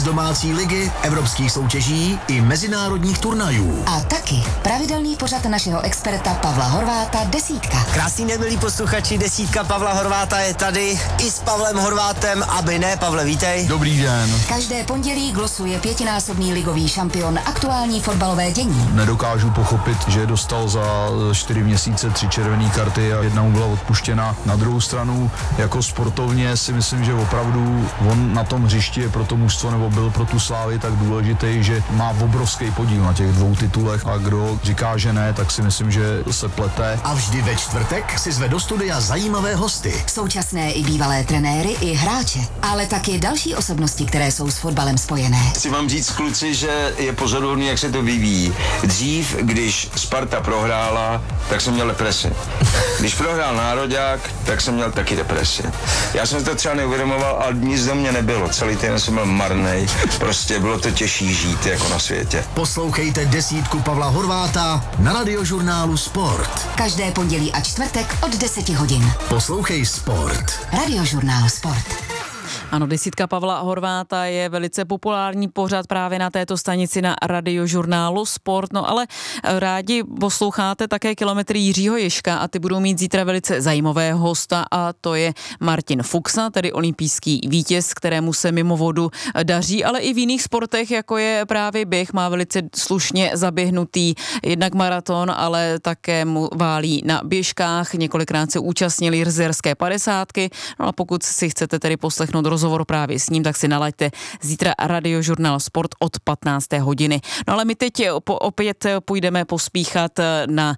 domácí ligy, evropských soutěží i mezinárodních turnajů. A taky pravidelný pořad našeho experta Pavla Horváta Desítka. Krásný den, milí posluchači, Desítka Pavla Horváta je tady i s Pavlem Horvátem, aby ne, Pavle, vítej. Dobrý den. Každé pondělí glosuje 5násobný ligový šampion aktuální fotbalové dění. Nedokážu pochopit, že dostal za 4 měsíce 3 červené karty a jedna mu byla odpuštěna. Na druhou stranu, jako sportovně si myslím, že opravdu on na tom hřišti je pro to mužstvo nebo byl pro tu Slávy tak důležitý, že má obrovský podíl na těch 2 titulech a kdo říká, že ne, tak si myslím, že se plete. A vždy ve čtvrtek si zve do studia zajímavé hosty. Současné i bývalé trenéry i hráče, ale taky další osobnosti, které jsou s fotbalem spojené. Chci vám říct, kluci, že je pozoruhodný, jak se to vyvíjí. Dřív, když Sparta prohrála, tak jsem měl depresi. Když prohrál Nároďák, tak jsem měl taky depresi. Já jsem to třeba neuvědomoval, ale nic do mě nebylo. Celý týden jsem byl marnej. Prostě bylo to těžší žít jako na světě. Poslouchejte Desítku Pavla Horváta na Radiožurnálu Sport. Každé pondělí a čtvrtek od 10 hodin. Poslouchej Sport. Radiožurnál Sport. Ano, Desítka Pavla Horváta je velice populární pořad právě na této stanici na Radiožurnálu Sport, no ale rádi posloucháte také Kilometry Jiřího Ježka a ty budou mít zítra velice zajímavého hosta a to je Martin Fuchsa, tedy olympijský vítěz, kterému se mimo vodu daří, ale i v jiných sportech, jako je právě běh, má velice slušně zaběhnutý jednak maraton, ale také mu válí na běžkách, několikrát se účastnili Jizerské 50. No a pokud si chcete tedy poslechnout rozhovor právě s ním, tak si nalaďte zítra Radiožurnál Sport od 15. hodiny. No ale my teď opět půjdeme pospíchat na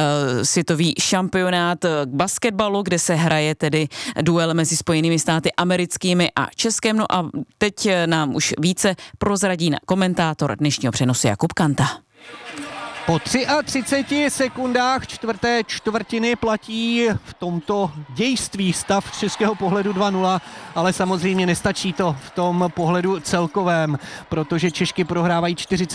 světový šampionát k basketbalu, kde se hraje tedy duel mezi Spojenými státy americkými a Českem. No a teď nám už více prozradí komentátor dnešního přenosu Jakub Kanta. Po 33 sekundách čtvrté čtvrtiny platí v tomto dějství stav z českého pohledu 2-0, ale samozřejmě nestačí to v tom pohledu celkovém, protože Češky prohrávají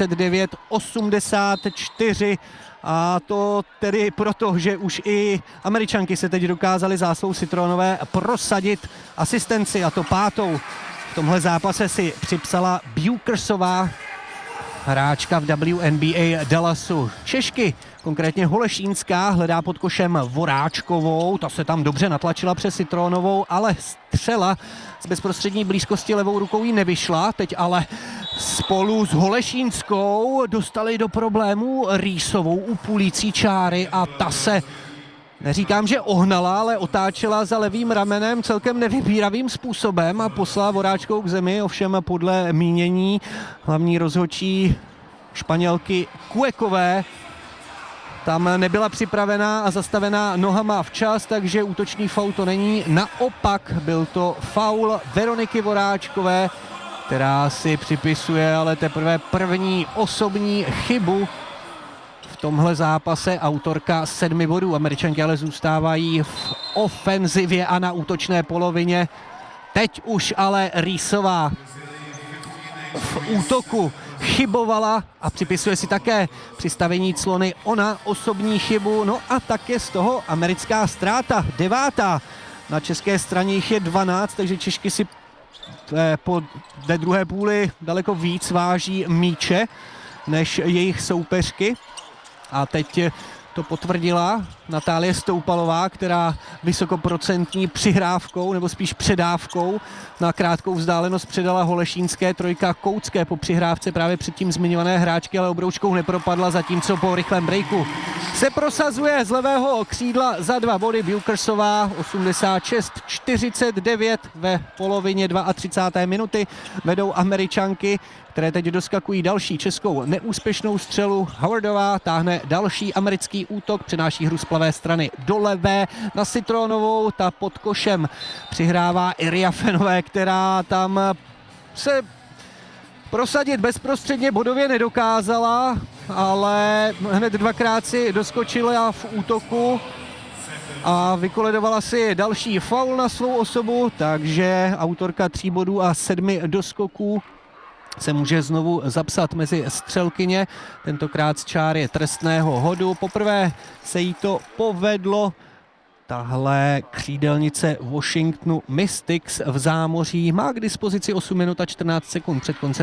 49-84 a to tedy proto, že už i Američanky se teď dokázaly zásluhou Citronové prosadit asistenci, a to 5. V tomhle zápase si připsala Bukersová, hráčka v WNBA Dallasu. Češky, konkrétně Holešínská, hledá pod košem Voráčkovou, ta se tam dobře natlačila přes Citronovou, ale střela z bezprostřední blízkosti levou rukou jí nevyšla, teď ale spolu s Holešínskou dostali do problémů Rýsovou u půlící čáry a ta se, neříkám, že ohnala, ale otáčela za levým ramenem celkem nevybíravým způsobem a poslala Voráčkou k zemi, ovšem podle mínění hlavní rozhodčí Španělky Kuekové tam nebyla připravená a zastavená nohama včas, takže útočný faul to není. Naopak byl to faul Veroniky Voráčkové, která si připisuje ale teprve první osobní chybu v tomhle zápase, autorka 7 bodů. Američanky ale zůstávají v ofenzivě a na útočné polovině. Teď už ale Rýsová v útoku chybovala a připisuje si také při stavění clony ona osobní chybu. No a také z toho americká ztráta, 9. Na české straně jich je 12, takže Češky si po té druhé půli daleko víc váží míče než jejich soupeřky. A teď to potvrdila Natálie Stoupalová, která vysokoprocentní přihrávkou, nebo spíš předávkou na krátkou vzdálenost předala Holešínské, trojka Koutské po přihrávce právě předtím zmiňované hráčky, ale obroučkou nepropadla, zatímco po rychlém breaku se prosazuje z levého křídla za 2 body Bukersová, 86-49 ve polovině 32. minuty vedou Američanky, které teď doskakují další českou neúspěšnou střelu. Howardová táhne další americký útok, přenáší hru z pravé strany do levé na Citronovou, ta pod košem přihrává Iria Fenové, která tam se prosadit bezprostředně bodově nedokázala, ale hned 2krát si doskočila v útoku a vykoledovala si další faul na svou osobu, takže autorka 3 bodů a 7 doskoků se může znovu zapsat mezi střelkyně, tentokrát z čáry trestného hodu. Poprvé se jí to povedlo. Tahle křídelnice Washingtonu Mystics v zámoří má k dispozici 8 minut a 14 sekund před koncem